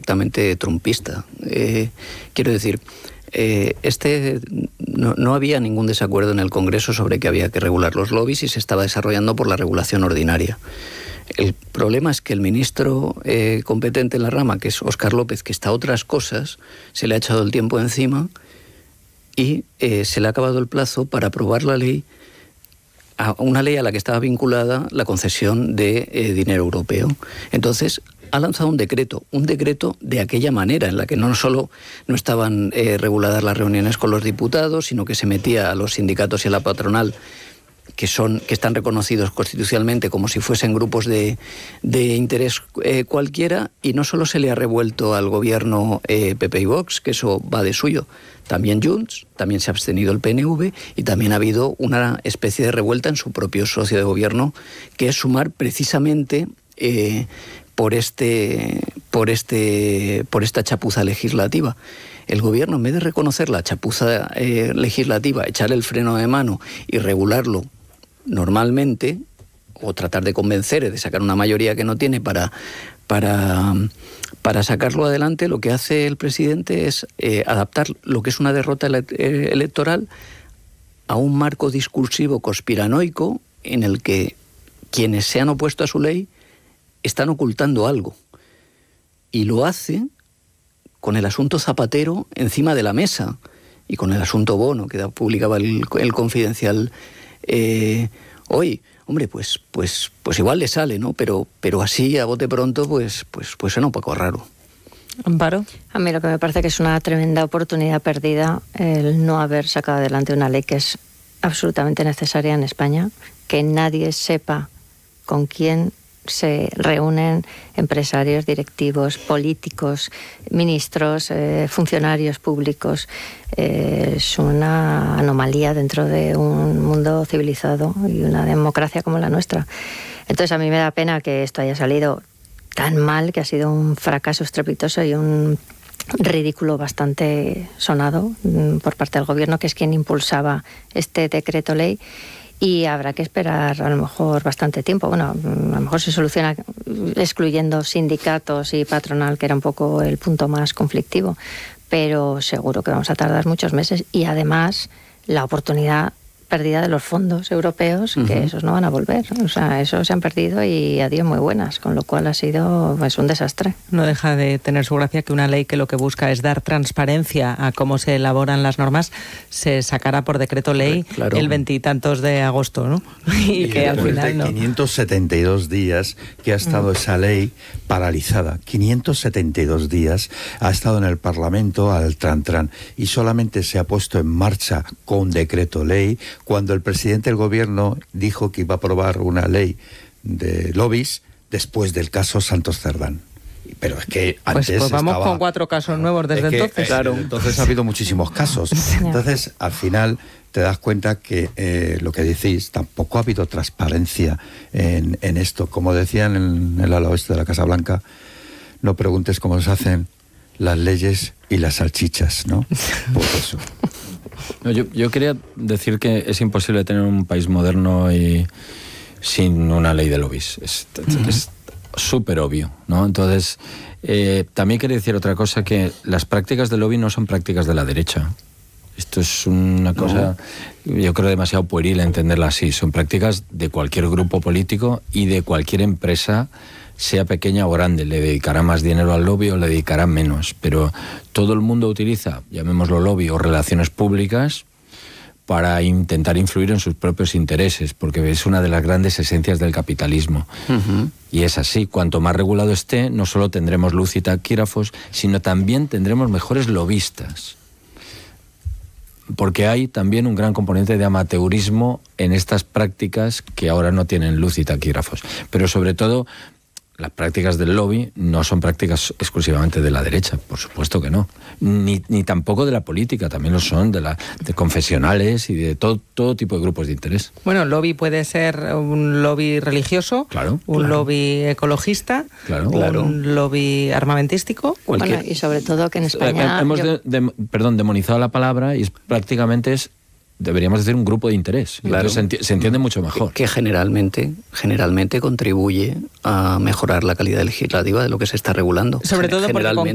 estrictamente trumpista. Quiero decir, no había ningún desacuerdo en el Congreso sobre que había que regular los lobbies y se estaba desarrollando por la regulación ordinaria. El problema es que el ministro competente en la rama, que es Óscar López, que está a otras cosas, se le ha echado el tiempo encima y se le ha acabado el plazo para aprobar la ley, una ley a la que estaba vinculada la concesión de dinero europeo. Entonces, ha lanzado un decreto de aquella manera, en la que no solo no estaban reguladas las reuniones con los diputados, sino que se metía a los sindicatos y a la patronal, que están reconocidos constitucionalmente como si fuesen grupos de interés cualquiera, y no solo se le ha revuelto al gobierno PP y Vox, que eso va de suyo, también Junts, también se ha abstenido el PNV, y también ha habido una especie de revuelta en su propio socio de gobierno, que es Sumar, precisamente por esta chapuza legislativa. El gobierno, en vez de reconocer la chapuza legislativa, echar el freno de mano y regularlo normalmente, o tratar de convencer, de sacar una mayoría que no tiene para sacarlo adelante, lo que hace el presidente es adaptar lo que es una derrota electoral a un marco discursivo conspiranoico en el que quienes se han opuesto a su ley están ocultando algo. Y lo hace con el asunto Zapatero encima de la mesa y con el asunto Bono, que publicaba el Confidencial hoy. Hombre, pues igual le sale, ¿no? Pero así, a bote pronto, pues suena un poco raro. Amparo. A mí lo que me parece que es una tremenda oportunidad perdida el no haber sacado adelante una ley que es absolutamente necesaria en España, que nadie sepa con quién se reúnen empresarios, directivos, políticos, ministros, funcionarios públicos. Es una anomalía dentro de un mundo civilizado y una democracia como la nuestra. Entonces a mí me da pena que esto haya salido tan mal, que ha sido un fracaso estrepitoso y un ridículo bastante sonado por parte del gobierno, que es quien impulsaba este decreto ley. Y habrá que esperar a lo mejor bastante tiempo. Bueno, a lo mejor se soluciona excluyendo sindicatos y patronal, que era un poco el punto más conflictivo, pero seguro que vamos a tardar muchos meses. Y además la oportunidad perdida de los fondos europeos, que esos no van a volver. O sea, esos se han perdido y adiós muy buenas, con lo cual ha sido un desastre. No deja de tener su gracia que una ley que lo que busca es dar transparencia a cómo se elaboran las normas se sacará por decreto ley el 20 y tantos de agosto, ¿no? Y que al final no. 572 días que ha estado esa ley paralizada. 572 días ha estado en el Parlamento al tran-tran y solamente se ha puesto en marcha con decreto ley cuando el presidente del gobierno dijo que iba a aprobar una ley de lobbies después del caso Santos Cerdán. Pero es que antes pues vamos con 4 casos nuevos desde entonces. Claro. Entonces ha habido muchísimos casos. Entonces, al final te das cuenta que lo que decís, tampoco ha habido transparencia en esto. Como decían en el ala oeste de la Casa Blanca, no preguntes cómo se hacen las leyes y las salchichas, ¿no? Pues eso. No, yo quería decir que es imposible tener un país moderno y sin una ley de lobbies. Es súper obvio, ¿no? Entonces, también quería decir otra cosa, que las prácticas de lobby no son prácticas de la derecha. Esto es una cosa, yo creo, demasiado pueril entenderla así. Son prácticas de cualquier grupo político y de cualquier empresa, sea pequeña o grande. Le dedicará más dinero al lobby o le dedicará menos. Pero todo el mundo utiliza, llamémoslo lobby o relaciones públicas, para intentar influir en sus propios intereses, porque es una de las grandes esencias del capitalismo. Y es así, cuanto más regulado esté, no solo tendremos luz y taquígrafos, sino también tendremos mejores lobistas. Porque hay también un gran componente de amateurismo en estas prácticas que ahora no tienen luz y taquígrafos. Pero sobre todo, las prácticas del lobby no son prácticas exclusivamente de la derecha, por supuesto que no. Ni tampoco de la política, también lo son de confesionales y de todo tipo de grupos de interés. Bueno, el lobby puede ser un lobby religioso, un lobby ecologista, un lobby armamentístico. Bueno, y sobre todo que en España... Hemos demonizado la palabra y prácticamente deberíamos decir un grupo de interés. Claro. Se entiende mucho mejor. Que generalmente contribuye a mejorar la calidad legislativa de lo que se está regulando. Sobre todo porque con